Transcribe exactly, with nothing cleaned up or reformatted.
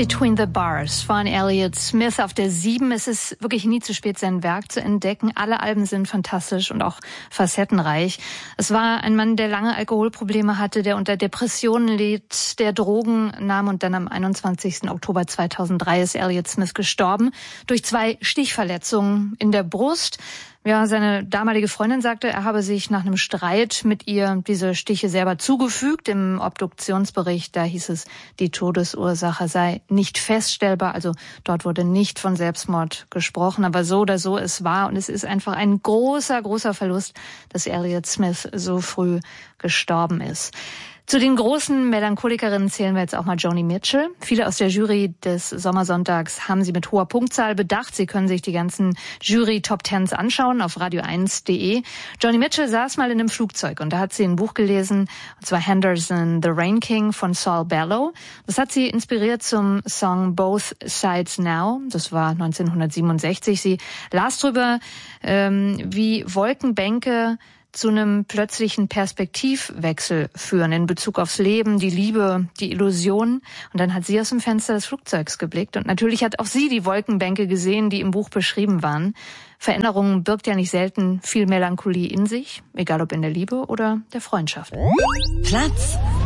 Between the Bars von Elliott Smith auf der sieben. Es ist wirklich nie zu spät, sein Werk zu entdecken. Alle Alben sind fantastisch und auch facettenreich. Es war ein Mann, der lange Alkoholprobleme hatte, der unter Depressionen litt, der Drogen nahm, und dann am einundzwanzigsten Oktober zweitausenddrei ist Elliott Smith gestorben durch zwei Stichverletzungen in der Brust. Ja, seine damalige Freundin sagte, er habe sich nach einem Streit mit ihr diese Stiche selber zugefügt. Im Obduktionsbericht, da hieß es, die Todesursache sei nicht feststellbar. Also dort wurde nicht von Selbstmord gesprochen. Aber so oder so, es war und es ist einfach ein großer, großer Verlust, dass Elliott Smith so früh gestorben ist. Zu den großen Melancholikerinnen zählen wir jetzt auch mal Joni Mitchell. Viele aus der Jury des Sommersonntags haben sie mit hoher Punktzahl bedacht. Sie können sich die ganzen Jury-Top-Tens anschauen auf radio eins punkt de. Joni Mitchell saß mal in einem Flugzeug und da hat sie ein Buch gelesen, und zwar Henderson, The Rain King von Saul Bellow. Das hat sie inspiriert zum Song Both Sides Now. Das war neunzehnhundertsiebenundsechzig. Sie las drüber, ähm, wie Wolkenbänke zu einem plötzlichen Perspektivwechsel führen in Bezug aufs Leben, die Liebe, die Illusion. Und dann hat sie aus dem Fenster des Flugzeugs geblickt. Und natürlich hat auch sie die Wolkenbänke gesehen, die im Buch beschrieben waren. Veränderung birgt ja nicht selten viel Melancholie in sich, egal ob in der Liebe oder der Freundschaft. Platz